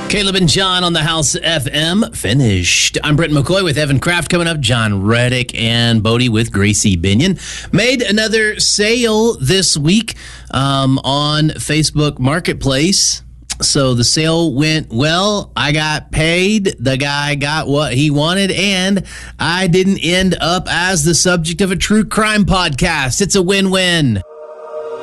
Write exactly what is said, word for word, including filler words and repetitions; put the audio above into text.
Caleb and John on the House F M. Finished. I'm Brent McCoy with Evan Kraft coming up. John Reddick and Bodie with Gracie Binion. Made another sale this week um, on Facebook Marketplace. So the sale went well. I got paid. The guy got what he wanted. And I didn't end up as the subject of a true crime podcast. It's a win-win.